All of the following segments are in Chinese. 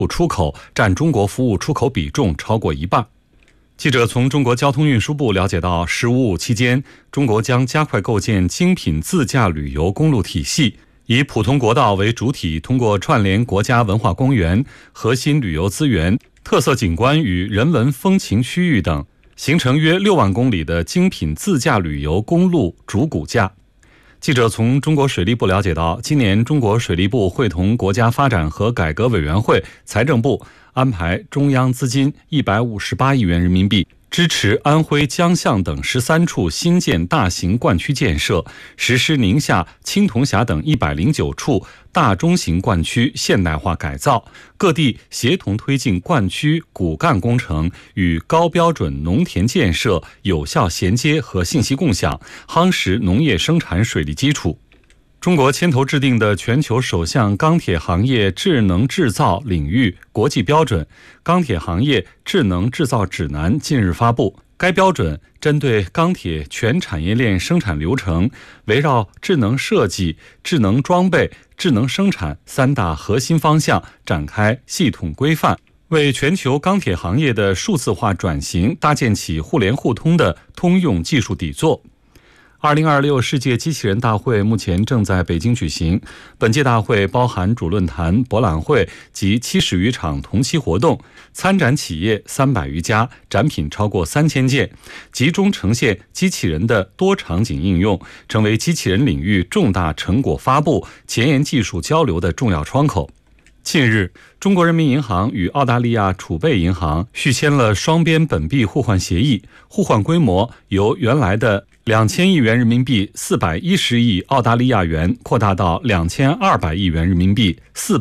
出口占中国服务出口比重超过一半。记者从中国交通运输部了解到，“15+5”期间，中国将加快构建精品自驾旅游公路体系，以普通国道为主体，通过串联国家文化公园、核心旅游资源、特色景观与人文风情区域等，形成约6万公里的精品自驾旅游公路主骨架。记者从中国水利部了解到，今年中国水利部会同国家发展和改革委员会、财政部安排中央资金158亿元人民币，支持安徽、江象等13处新建大型灌区建设，实施宁夏、青铜峡等109处大中型灌区现代化改造，各地协同推进灌区骨干工程与高标准农田建设有效衔接和信息共享，夯实农业生产水利基础。中国牵头制定的全球首项钢铁行业智能制造领域国际标准《钢铁行业智能制造指南》近日发布。该标准针对钢铁全产业链生产流程，围绕智能设计、智能装备、智能生产3大核心方向展开系统规范，为全球钢铁行业的数字化转型搭建起互联互通的通用技术底座。2026世界机器人大会目前正在北京举行，本届大会包含主论坛、博览会及70余场同期活动，参展企业300余家，展品超过3000件，集中呈现机器人的多场景应用，成为机器人领域重大成果发布、前沿技术交流的重要窗口。近日，中国人民银行与澳大利亚储备银行续签了双边本币互换协议，互换规模由原来的2000亿元人民币410亿澳大利亚元扩大到2200亿元人民币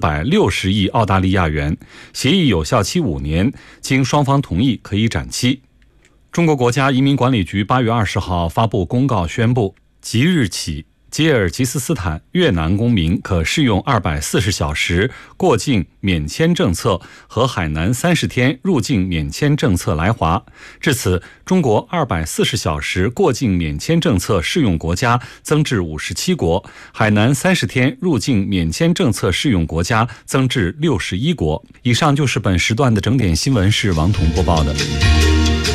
460亿澳大利亚元，协议有效期5年，经双方同意可以展期。中国国家移民管理局8月20号发布公告宣布，即日起，吉尔吉斯斯坦、越南公民可适用240小时过境免签政策和海南30天入境免签政策来华。至此，中国240小时过境免签政策适用国家增至57国，海南30天入境免签政策适用国家增至61国。以上就是本时段的整点新闻，是王彤播报的。